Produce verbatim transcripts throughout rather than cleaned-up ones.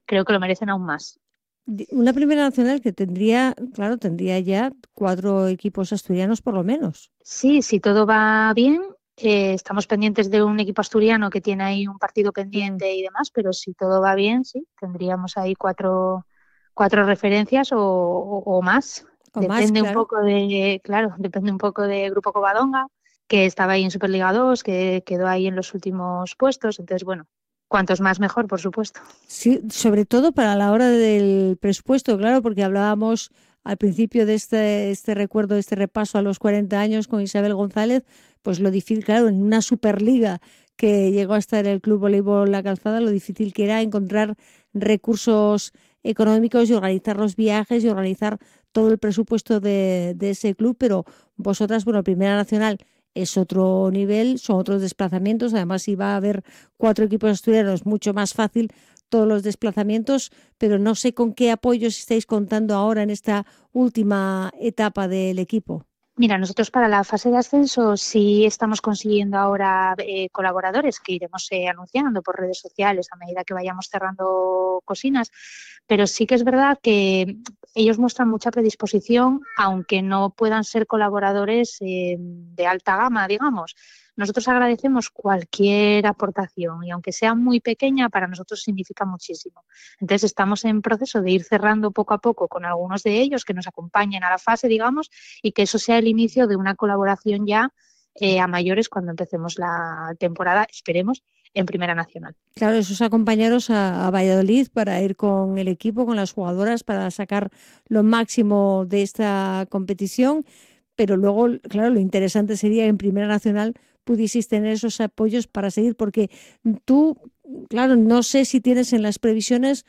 creo que lo merecen aún más. Una primera nacional que tendría, claro, tendría ya cuatro equipos asturianos por lo menos. Sí, si todo va bien, eh, estamos pendientes de un equipo asturiano que tiene ahí un partido Mm. pendiente y demás, pero si todo va bien, sí, tendríamos ahí cuatro, cuatro referencias o, o- o más. O más, Depende un claro. poco de, claro, depende un poco de Grupo Covadonga, que estaba ahí en Superliga dos, que quedó ahí en los últimos puestos. Entonces, bueno, cuantos más mejor, por supuesto. Sí, sobre todo para la hora del presupuesto, claro, porque hablábamos al principio de este, este recuerdo, de este repaso a los cuarenta años con Isabel González, pues lo difícil, claro, en una Superliga que llegó a estar el Club Voleibol La Calzada, lo difícil que era encontrar recursos económicos y organizar los viajes y organizar todo el presupuesto de, de ese club, pero vosotras, bueno, Primera Nacional es otro nivel, son otros desplazamientos, además si va a haber cuatro equipos asturianos, mucho más fácil todos los desplazamientos, pero no sé con qué apoyos estáis contando ahora en esta última etapa del equipo. Mira, nosotros para la fase de ascenso sí estamos consiguiendo ahora eh, colaboradores que iremos eh, anunciando por redes sociales a medida que vayamos cerrando cocinas, pero sí que es verdad que ellos muestran mucha predisposición, aunque no puedan ser colaboradores eh, de alta gama, digamos. Nosotros agradecemos cualquier aportación y aunque sea muy pequeña, para nosotros significa muchísimo. Entonces estamos en proceso de ir cerrando poco a poco con algunos de ellos que nos acompañen a la fase, digamos, y que eso sea el inicio de una colaboración ya eh, a mayores cuando empecemos la temporada, esperemos, en Primera Nacional. Claro, esos acompañaros a, a Valladolid para ir con el equipo, con las jugadoras, para sacar lo máximo de esta competición, pero luego, claro, lo interesante sería en Primera Nacional pudieseis tener esos apoyos para seguir, porque tú, claro, no sé si tienes en las previsiones,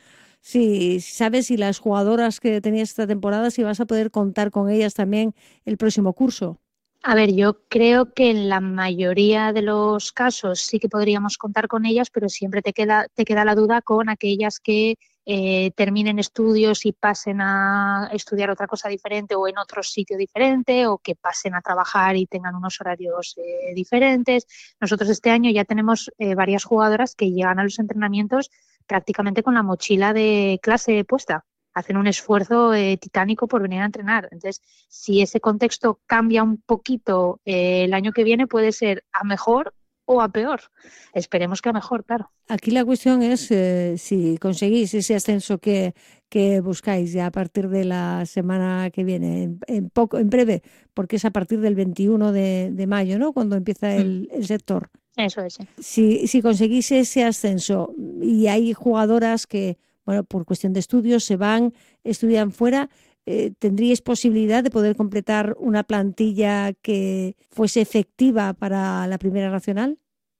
si sabes si las jugadoras que tenías esta temporada, si vas a poder contar con ellas también el próximo curso. A ver, yo creo que en la mayoría de los casos sí que podríamos contar con ellas, pero siempre te queda, te queda la duda con aquellas que eh, terminen estudios y pasen a estudiar otra cosa diferente o en otro sitio diferente o que pasen a trabajar y tengan unos horarios eh, diferentes. Nosotros este año ya tenemos eh, varias jugadoras que llegan a los entrenamientos prácticamente con la mochila de clase puesta. Hacen un esfuerzo eh, titánico por venir a entrenar. Entonces, si ese contexto cambia un poquito eh, el año que viene, puede ser a mejor o a peor. Esperemos que a mejor, claro. Aquí la cuestión es eh, si conseguís ese ascenso que, que buscáis ya a partir de la semana que viene, en, en poco, en breve, porque es a partir del veintiuno de, de mayo, ¿no? Cuando empieza Mm, el, el sector. eso es. Sí. Si, si conseguís ese ascenso y hay jugadoras que, bueno, por cuestión de estudios se van, estudian fuera, eh, ¿tendríais posibilidad de poder completar una plantilla que fuese efectiva para la Primera Nacional?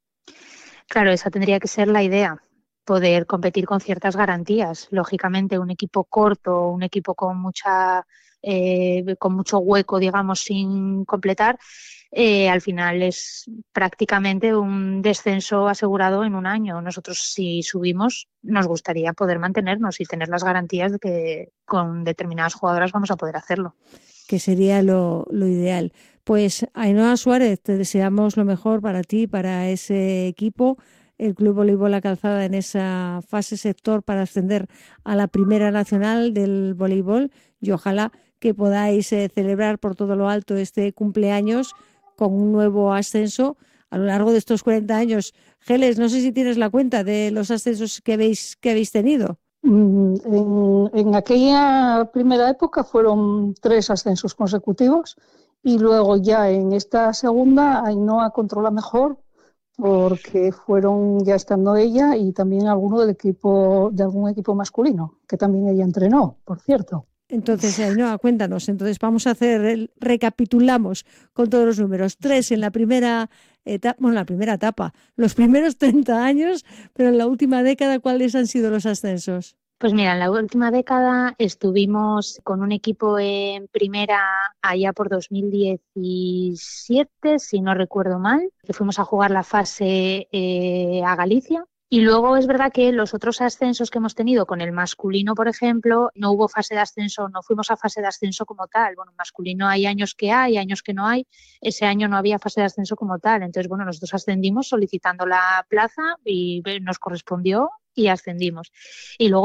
Claro, esa tendría que ser la idea, poder competir con ciertas garantías. Lógicamente, un equipo corto, un equipo con mucha eh, con mucho hueco, digamos, sin completar, eh, al final es prácticamente un descenso asegurado en un año. Nosotros, si subimos, nos gustaría poder mantenernos y tener las garantías de que con determinadas jugadoras vamos a poder hacerlo. Que sería lo, lo ideal. Pues Ainhoa Suárez, te deseamos lo mejor para ti, para ese equipo, el Club Voleibol La Calzada en esa fase sector para ascender a la Primera Nacional del voleibol y ojalá que podáis eh, celebrar por todo lo alto este cumpleaños con un nuevo ascenso a lo largo de estos cuarenta años. Geles, no sé si tienes la cuenta de los ascensos que habéis, que habéis tenido. Mm, En, en aquella primera época fueron tres ascensos consecutivos y luego ya en esta segunda Ainhoa controla mejor porque fueron ya estando ella y también alguno del equipo, de algún equipo masculino, que también ella entrenó, por cierto. Entonces, Ainhoa, cuéntanos. Entonces, vamos a hacer, el, recapitulamos con todos los números. Tres en la primera etapa, bueno, la primera etapa, los primeros treinta años, pero en la última década, ¿cuáles han sido los ascensos? Pues mira, en la última década estuvimos con un equipo en primera allá por dos mil diecisiete, si no recuerdo mal, que fuimos a jugar la fase eh, a Galicia. Y luego es verdad que los otros ascensos que hemos tenido con el masculino, por ejemplo, no hubo fase de ascenso, no fuimos a fase de ascenso como tal. Bueno, masculino hay años que hay, años que no hay. Ese año no había fase de ascenso como tal. Entonces, bueno, nosotros ascendimos solicitando la plaza y nos correspondió y ascendimos. Y luego